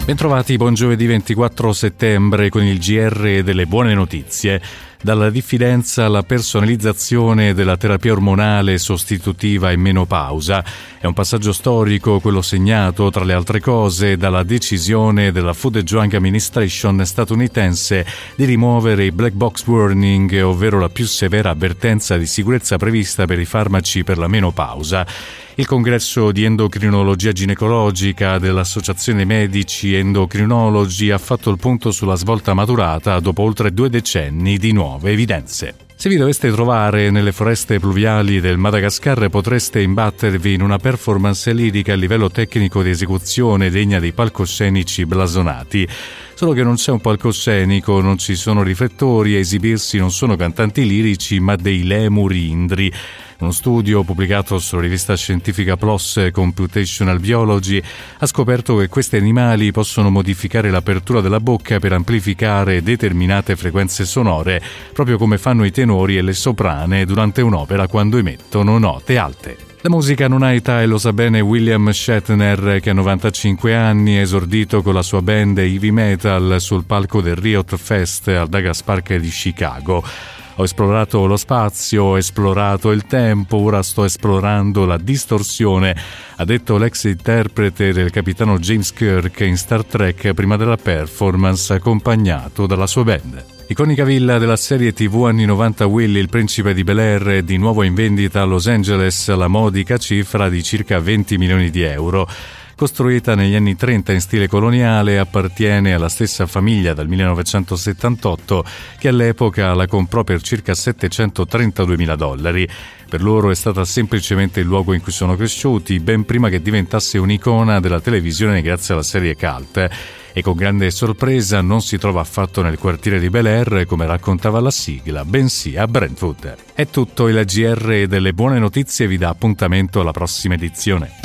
Bentrovati, buon giovedì 24 settembre con il GR delle buone notizie. Dalla diffidenza alla personalizzazione della terapia ormonale sostitutiva in menopausa. È un passaggio storico quello segnato, tra le altre cose, dalla decisione della Food and Drug Administration statunitense di rimuovere i black box warning, ovvero la più severa avvertenza di sicurezza prevista per i farmaci per la menopausa. Il congresso di endocrinologia ginecologica dell'Associazione Medici Endocrinologi ha fatto il punto sulla svolta maturata dopo oltre 2 decenni di nuove evidenze. Se vi doveste trovare nelle foreste pluviali del Madagascar potreste imbattervi in una performance lirica a livello tecnico di esecuzione degna dei palcoscenici blasonati. Solo che non c'è un palcoscenico, non ci sono riflettori, a esibirsi non sono cantanti lirici ma dei lemuri indri. Uno studio pubblicato sulla rivista scientifica PLOS Computational Biology ha scoperto che questi animali possono modificare l'apertura della bocca per amplificare determinate frequenze sonore, proprio come fanno i tenori e le soprane durante un'opera quando emettono note alte. La musica non ha età e lo sa bene William Shatner, che a 95 anni ha esordito con la sua band heavy metal sul palco del Riot Fest al Douglas Park di Chicago. Ho esplorato lo spazio, ho esplorato il tempo, ora sto esplorando la distorsione, ha detto l'ex interprete del capitano James Kirk in Star Trek prima della performance, accompagnato dalla sua band. Iconica villa della serie TV anni 90 Willy, il principe di Bel-Air, è di nuovo in vendita a Los Angeles alla modica cifra di circa 20 milioni di euro. Costruita negli anni 30 in stile coloniale, appartiene alla stessa famiglia dal 1978 che all'epoca la comprò per circa $732.000. Per loro è stata semplicemente il luogo in cui sono cresciuti, ben prima che diventasse un'icona della televisione grazie alla serie cult. E con grande sorpresa non si trova affatto nel quartiere di Bel-Air, come raccontava la sigla, bensì a Brentwood. È tutto, il GR delle buone notizie vi dà appuntamento alla prossima edizione.